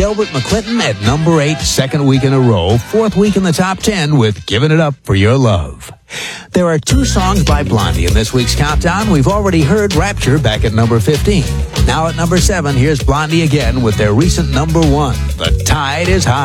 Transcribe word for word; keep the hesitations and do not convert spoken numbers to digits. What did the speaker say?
Delbert McClinton at number eight, second week in a row, fourth week in the top ten with Giving It Up for Your Love. There are two songs by Blondie in this week's countdown. We've already heard Rapture back at number fifteen. Now at number seven, here's Blondie again with their recent number one, The Tide is High.